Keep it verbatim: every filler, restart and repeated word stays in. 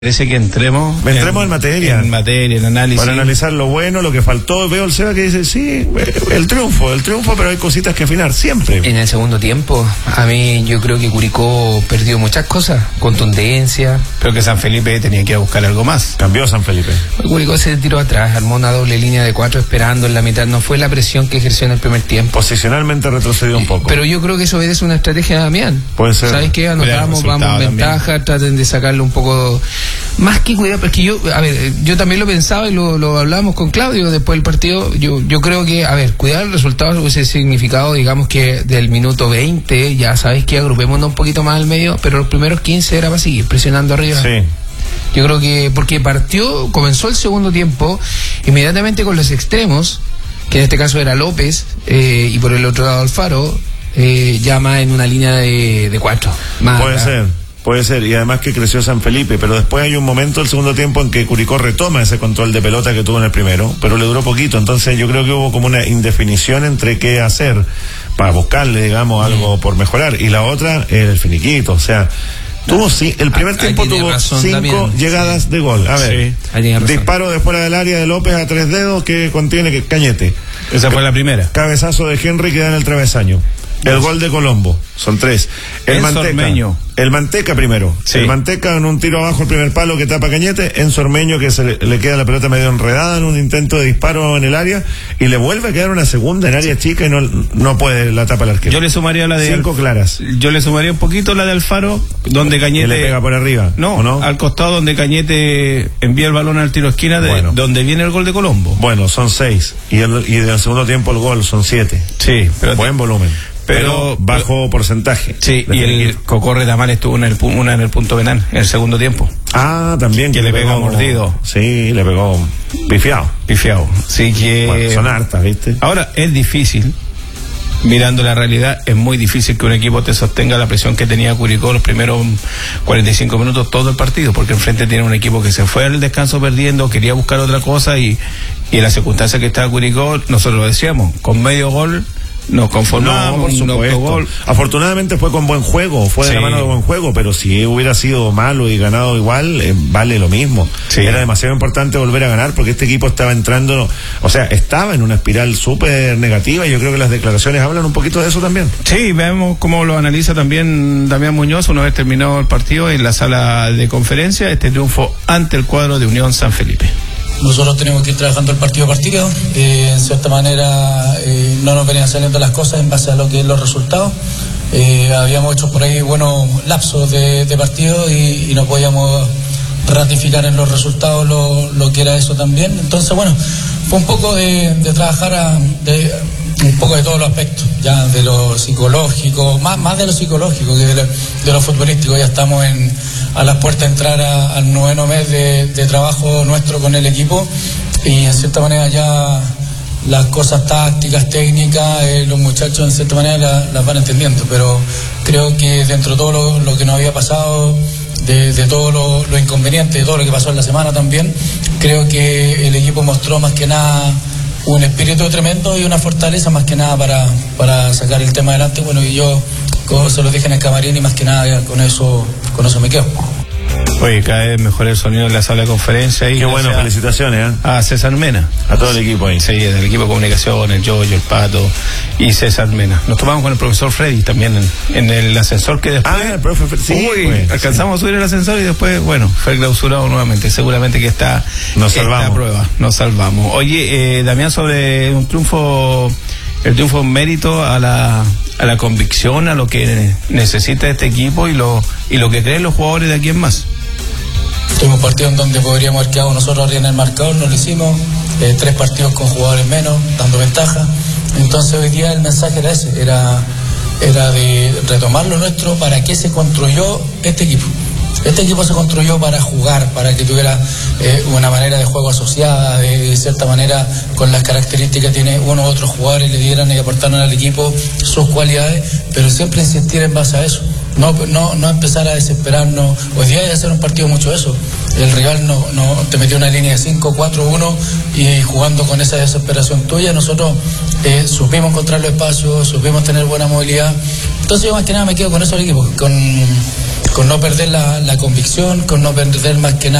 Parece que entremos entremos en, en materia en materia, en análisis, para analizar lo bueno, lo que faltó. Veo el Seba que dice sí, el triunfo, el triunfo, pero hay cositas que afinar siempre. En el segundo tiempo, a mí yo creo que Curicó perdió muchas cosas, contundencia. Pero que San Felipe tenía que ir a buscar algo más. Cambió San Felipe. Curicó se tiró atrás, armó una doble línea de cuatro esperando en la mitad. No fue la presión que ejerció en el primer tiempo. Posicionalmente retrocedió un poco. Pero yo creo que eso obedece una estrategia de Damián. Puede ser. ¿Sabes qué? Anotamos, vamos en ventaja, traten de sacarle un poco más que cuidado. Pero es que yo, a ver, yo también lo pensaba y lo, lo hablábamos con Claudio después del partido. Yo, yo creo que, a ver, cuidar el resultado hubiese significado, digamos que del minuto veinte, ya sabéis que agrupémonos un poquito más al medio, pero los primeros quince era para seguir presionando arriba. Sí. Yo creo que, porque partió, comenzó el segundo tiempo, inmediatamente con los extremos, que en este caso era López, eh, y por el otro lado Alfaro, eh, ya más en una línea de, de cuatro. Más Puede acá. ser. Puede ser, y además que creció San Felipe, pero después hay un momento, el segundo tiempo, en que Curicó retoma ese control de pelota que tuvo en el primero, pero le duró poquito. Entonces yo creo que hubo como una indefinición entre qué hacer para buscarle, digamos, algo por mejorar, y la otra, el finiquito. O sea, tuvo sí, el primer tiempo tuvo razón, cinco Damián. llegadas Sí. de gol. A ver, sí, disparo de fuera del área de López a tres dedos que contiene que Cañete. Esa fue la primera. Cabezazo de Henry que da en el travesaño. El gol de Colombo, son tres. El Enzo Manteca. Ormeño. El Manteca primero. Sí. El Manteca en un tiro abajo el primer palo que tapa Cañete. Enzo Ormeño que se le, le queda la pelota medio enredada en un intento de disparo en el área y le vuelve a quedar una segunda en área chica y no, no puede, la tapa el arquero. Yo le sumaría la de Cinco claras. Yo le sumaría un poquito la de Alfaro, donde Cañete Que le pega por arriba. No, ¿o no? al costado donde Cañete envía el balón al tiro esquina, de Bueno. donde viene el gol de Colombo. Bueno, son seis. Y, el, y del segundo tiempo el gol son siete. Sí, pero Buen volumen. Pero, pero bajo pero, porcentaje. Sí, y el Cocorre Tamal estuvo en el, una en el punto penal, en el segundo tiempo. Ah, también. Que, que le pegó mordido. Sí, le pegó pifiado. Pifiado. Así que. Bueno, son hartas, ¿viste? Ahora, es difícil, mirando la realidad, es muy difícil que un equipo te sostenga la presión que tenía Curicó los primeros cuarenta y cinco minutos todo el partido, porque enfrente tiene un equipo que se fue al descanso perdiendo, quería buscar otra cosa y, y en la circunstancia que estaba Curicó, nosotros lo decíamos, con medio gol nos conformamos, no, por un gol. Afortunadamente fue con buen juego, fue de sí. la mano de buen juego, pero si hubiera sido malo y ganado igual, eh, vale lo mismo. Sí. Era demasiado importante volver a ganar porque este equipo estaba entrando, o sea, estaba en una espiral súper negativa y yo creo que las declaraciones hablan un poquito de eso también. Sí, vemos cómo lo analiza también Damián Muñoz una vez terminado el partido en la sala de conferencia, este triunfo ante el cuadro de Unión San Felipe. Nosotros tenemos que ir trabajando el partido a partido, eh, en cierta manera eh, no nos venían saliendo las cosas en base a lo que es los resultados, eh, habíamos hecho por ahí buenos lapsos de, de partido y, y no podíamos ratificar en los resultados lo, lo que era eso también. Entonces bueno, fue un poco de, de trabajar a, de, un poco de todos los aspectos, ya de lo psicológico, más, más de lo psicológico que de lo, de lo futbolístico. Ya estamos en, a las puertas de entrar a, al noveno mes de, de trabajo nuestro con el equipo y en cierta manera ya las cosas tácticas, técnicas, eh, los muchachos en cierta manera la, las van entendiendo, pero creo que dentro de todo lo, lo que nos había pasado, de, de todo lo, lo inconveniente, de todo lo que pasó en la semana también, creo que el equipo mostró más que nada un espíritu tremendo y una fortaleza más que nada para, para sacar el tema adelante. Bueno, y yo como se lo dije en el camarín y más que nada con eso, con eso me quedo. Oye, cada vez mejor el sonido en la sala de conferencia. Y qué bueno, felicitaciones, ¿eh? A César Mena. A todo el equipo ahí. Sí, del equipo de comunicación, el Yoyo, el Pato y César Mena. Nos tomamos con el profesor Freddy también en, en el ascensor que después... Ah, el profe Freddy. Sí, uy, pues, alcanzamos sí. a subir el ascensor y después, bueno, fue clausurado nuevamente. Seguramente que está... Nos salvamos. Esta prueba, nos salvamos. Oye, eh, Damián, sobre un triunfo... El triunfo mérito a la, a la convicción, a lo que necesita este equipo y lo, y lo que creen los jugadores de aquí en más. Tuvimos partidos en donde podríamos haber quedado nosotros arriba en el marcador, no lo hicimos, eh, tres partidos con jugadores menos, dando ventaja. Entonces hoy día el mensaje era ese, era, era de retomar lo nuestro. ¿Para qué se construyó este equipo? Este equipo se construyó para jugar, para que tuviera eh, una manera de juego asociada, de, de cierta manera con las características que tiene uno u otros jugadores, le dieran y aportaran al equipo sus cualidades, pero siempre insistir en base a eso. No, no, no empezar a desesperarnos. Hoy día hay que hacer un partido mucho de eso. El rival no, no te metió una línea de cinco, cuatro, uno y jugando con esa desesperación tuya, nosotros eh, supimos encontrar los espacios, supimos tener buena movilidad. Entonces yo más que nada me quedo con eso del equipo, con con no perder la, la convicción, con no perder más que nada